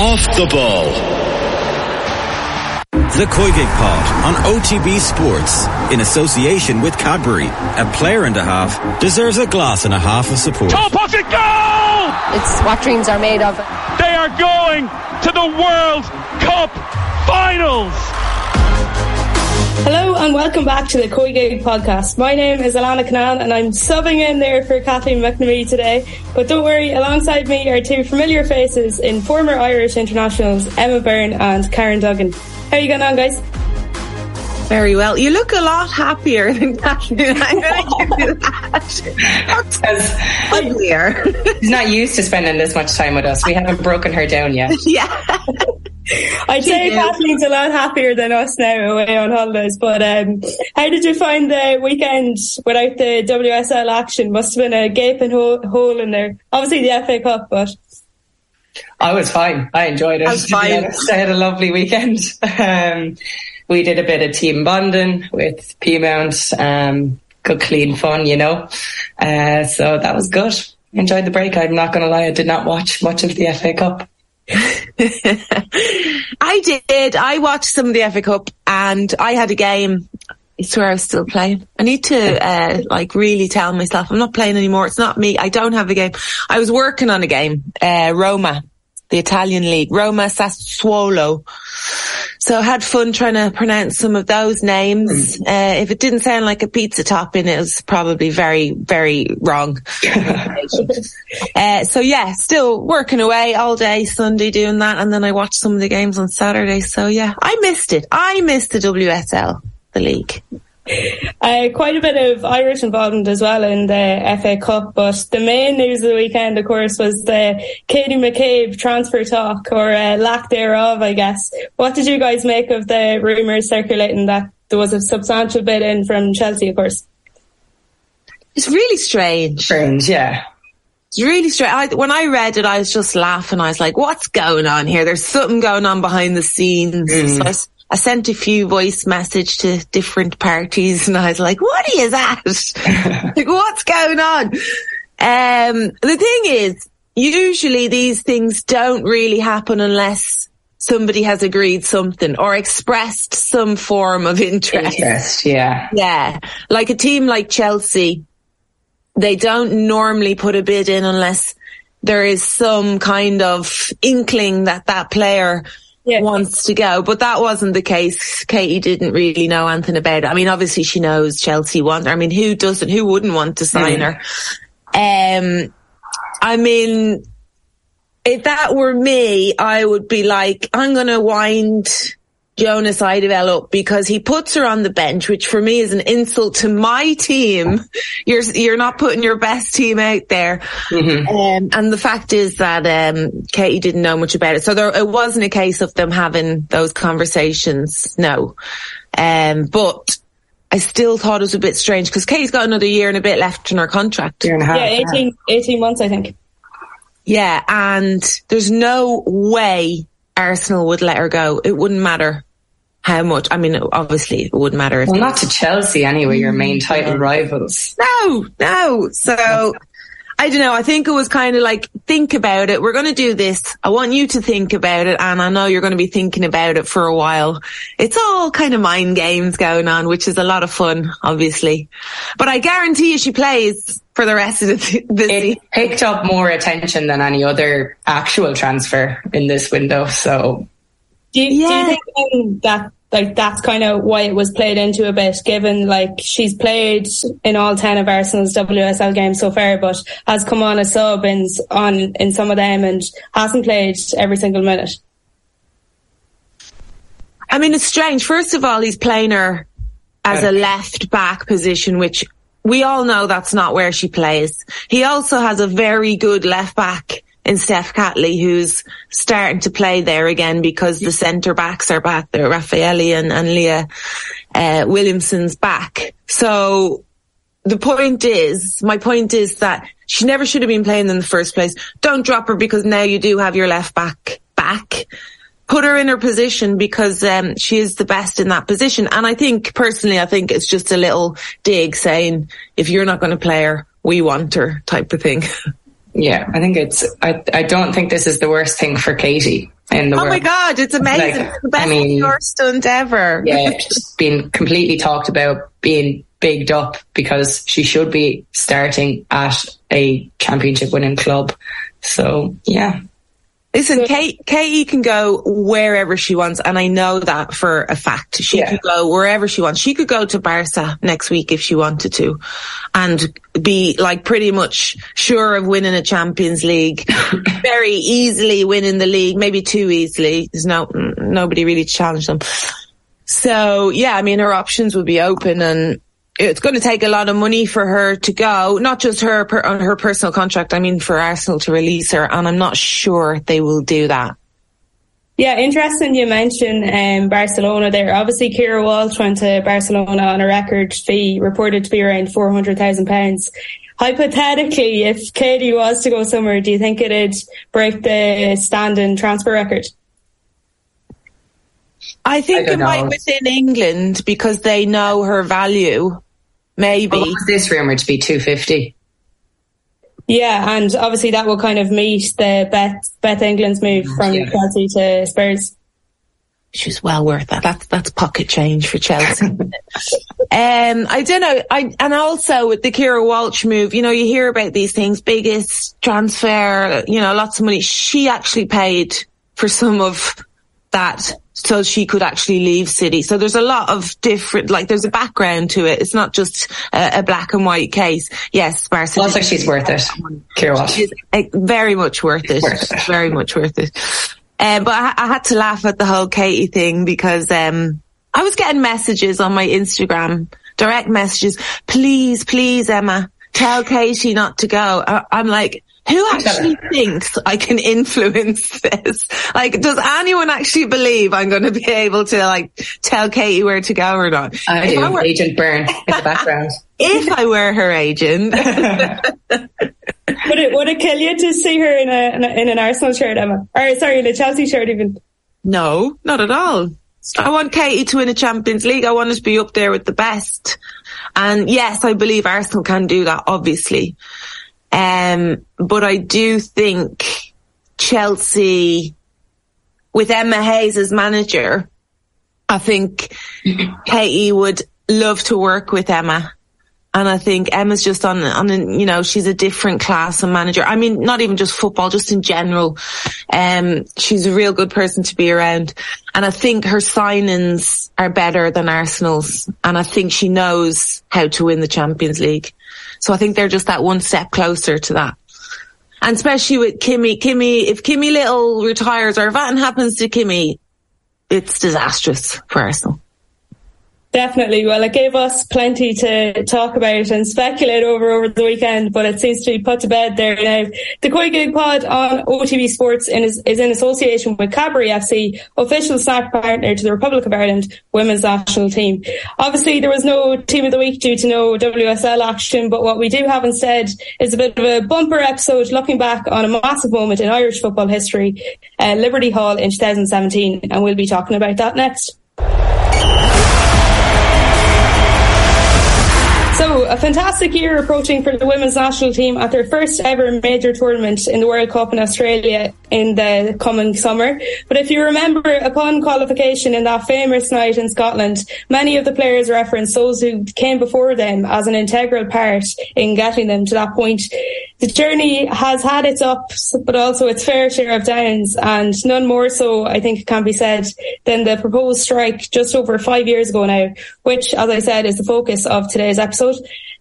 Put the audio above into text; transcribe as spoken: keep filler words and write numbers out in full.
Off the Ball. The Koigig Pod on O T B Sports in association with Cadbury. A player and a half deserves a glass and a half of support. Top pocket goal! It's what dreams are made of. They are going to the World Cup Finals! Hello and welcome back to the Koigig podcast. My name is Alana Canal and I'm subbing in there for Kathleen McNamee today. But don't worry, alongside me are two familiar faces in former Irish internationals Emma Byrne and Karen Duggan. How are you getting on, guys? Very well. You look a lot happier than Kathleen. I'm going to give you that. Because uglier. She's not used to spending this much time with us. We haven't broken her down yet. Yeah. I'd say Kathleen's a lot happier than us now away on holidays. But um, how did you find the weekend without the W S L action? Must have been a gaping hole, hole in there. Obviously the F A Cup, but... I was fine. I enjoyed it. I was fine. I had a lovely weekend. Um, we did a bit of team bonding with P-Mount. Um, good, clean fun, you know. Uh, so that was good. Enjoyed the break. I'm not going to lie. I did not watch much of the F A Cup. I did. I watched some of the F A Cup and I had a game. I swear I was still playing. I need to, uh, like really tell myself I'm not playing anymore. It's not me. I don't have a game. I was working on a game, uh, Roma, the Italian league, Roma Sassuolo. So I had fun trying to pronounce some of those names. Uh, if it didn't sound like a pizza topping, it was probably very, very wrong. uh, so yeah, still working away all day Sunday doing that. And then I watched some of the games on Saturday. So yeah, I missed it. I missed the W S L, the league. Uh, quite a bit of Irish involvement as well in the F A Cup, but the main news of the weekend, of course, was the Katie McCabe transfer talk, or uh, lack thereof, I guess. What did you guys make of the rumours circulating that there was a substantial bid in from Chelsea, of course? It's really strange. Strange, yeah. It's really strange. I, when I read it, I was just laughing. I was like, what's going on here? There's something going on behind the scenes. Mm. So I, I sent a few voice message to different parties and I was like, what is that? Like, what's going on? Um, the thing is, usually these things don't really happen unless somebody has agreed something or expressed some form of interest. Interest, yeah. Yeah. Like a team like Chelsea, they don't normally put a bid in unless there is some kind of inkling that that player Yeah. wants to go, but that wasn't the case. Katie didn't really know anything about it. I mean, obviously she knows Chelsea want her. I mean, who doesn't, who wouldn't want to sign mm. her? Um, I mean, if that were me, I would be like, I'm going to wind Jonas Eidevall up because he puts her on the bench, which for me is an insult to my team. You're you're not putting your best team out there. Mm-hmm. Um, and the fact is that um, Katie didn't know much about it. So there, it wasn't a case of them having those conversations, no. Um, but I still thought it was a bit strange because Katie's got another year and a bit left in her contract. Year and a half, yeah, eighteen, eighteen months, I think. Yeah, and there's no way Arsenal would let her go. It wouldn't matter how much. I mean, obviously it wouldn't matter. If well, not to Chelsea anyway, your main title rivals. No, no. So, I don't know. I think it was kind of like, think about it. We're going to do this. I want you to think about it. And I know you're going to be thinking about it for a while. It's all kind of mind games going on, which is a lot of fun, obviously. But I guarantee you she plays for the rest of the season. It picked up more attention than any other actual transfer in this window. So, do you, yeah. do you think that like that's kind of why it was played into a bit, given like she's played in all ten of Arsenal's W S L games so far, but has come on as sub in, on in some of them and hasn't played every single minute? I mean, it's strange. First of all, he's playing her as a left back position, which we all know that's not where she plays. He also has a very good left back in Steph Catley, who's starting to play there again because the centre backs are back there. Raffaelli and, and Leah uh, Williamson's back. So the point is, my point is that she never should have been playing in the first place. Don't drop her because now you do have your left back back. Put her in her position because um, she is the best in that position. And I think, personally, I think it's just a little dig saying, if you're not going to play her, we want her type of thing. Yeah, I think it's, I, I don't think this is the worst thing for Katie in the oh world. Oh my God, it's amazing. Like, it's the best I mean, stunt ever. Yeah, just being completely talked about, being bigged up because she should be starting at a championship winning club. So, yeah. Listen, Kate, Katie can go wherever she wants, and I know that for a fact. She yeah. could go wherever she wants. She could go to Barca next week if she wanted to, and be like pretty much sure of winning a Champions League, very easily winning the league, maybe too easily. There's no nobody really to challenge them. So yeah, I mean her options would be open, and it's going to take a lot of money for her to go, not just her per, on her personal contract, I mean for Arsenal to release her, and I'm not sure they will do that. Yeah, interesting you mentioned um, Barcelona there. Obviously, Keira Walsh went to Barcelona on a record fee, reported to be around four hundred thousand pounds. Hypothetically, if Katie was to go somewhere, do you think it'd break the standing transfer record? I think I it know. might within England because they know her value. Maybe. Well, what's this rumoured to be two fifty? Yeah, and obviously that will kind of meet the Beth, Beth England's move from yeah. Chelsea to Spurs. She's well worth that. That's that's pocket change for Chelsea. um, I don't know. I and also with the Keira Walsh move, you know, you hear about these things, biggest transfer, you know, lots of money. She actually paid for some of that so she could actually leave City. So there's a lot of different, like there's a background to it. It's not just a, a black and white case. Yes, Barcelona. Also, she's worth it. Keira Walsh. She's very much worth it. Worth it. Very much worth it. Um, but I, I had to laugh at the whole Katie thing because um, I was getting messages on my Instagram, direct messages. Please, please, Emma, tell Katie not to go. I, I'm like, who actually thinks I can influence this? Like, does anyone actually believe I'm going to be able to like tell Katie where to go or not? I if do. I were, Agent Byrne in the background. If I were her agent. Would it would it kill you to see her in a, in, a, in an Arsenal shirt, Emma? Or sorry, in a Chelsea shirt even? No, not at all. I want Katie to win a Champions League. I want her to be up there with the best. And yes, I believe Arsenal can do that, obviously. Um, but I do think Chelsea, with Emma Hayes as manager, I think Katie would love to work with Emma. And I think Emma's just on, on, a, you know, she's a different class of manager. I mean, not even just football, just in general. Um, she's a real good person to be around. And I think her signings are better than Arsenal's. And I think she knows how to win the Champions League. So I think they're just that one step closer to that. And especially with Kimmy, Kimmy, if Kimmy Little retires or if anything happens to Kimmy, it's disastrous for Arsenal. Definitely. Well, it gave us plenty to talk about and speculate over over the weekend, but it seems to be put to bed there now. The Koi Gig Pod on O T B Sports is, is in association with Cadbury F C, official snack partner to the Republic of Ireland women's national team. Obviously, there was no Team of the Week due to no W S L action, but what we do have instead is a bit of a bumper episode looking back on a massive moment in Irish football history, uh, Liberty Hall in two thousand seventeen, and we'll be talking about that next. So, a fantastic year approaching for the women's national team at their first ever major tournament in the World Cup in Australia in the coming summer. But if you remember, upon qualification in that famous night in Scotland, many of the players referenced those who came before them as an integral part in getting them to that point. The journey has had its ups, but also its fair share of downs, and none more so, I think it can be said, than the proposed strike just over five years ago now, which, as I said, is the focus of today's episode.